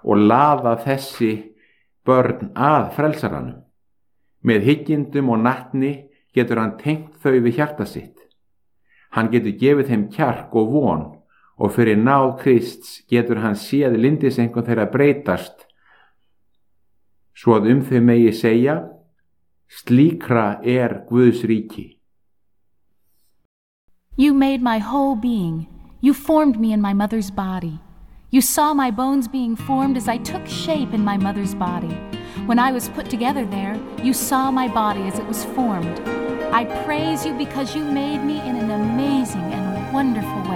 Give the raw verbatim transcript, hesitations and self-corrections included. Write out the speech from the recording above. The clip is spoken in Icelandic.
og laða þessi börn að frelsaranum. Með hyggindum og natni getur hann tengt þau við hjarta sitt. Hann getur gefið þeim kjark og von og fyrir náð Krists getur hann séð lyndiseinkunn þeirra breytast svo að um þau megi segja: slíkra er Guðs ríki. You made my whole being. You formed me in my mother's body. You saw my bones being formed as I took shape in my mother's body. When I was put together there, you saw my body as it was formed. I praise you because you made me in an amazing and wonderful way.